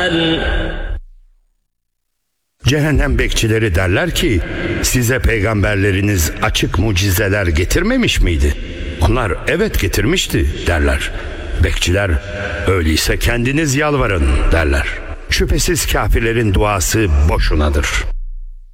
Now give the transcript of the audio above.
Cehennem bekçileri derler ki, size peygamberleriniz açık mucizeler getirmemiş miydi? Onlar evet getirmişti derler. Bekçiler, öyleyse kendiniz yalvarın derler. Şüphesiz kafirlerin duası boşunadır.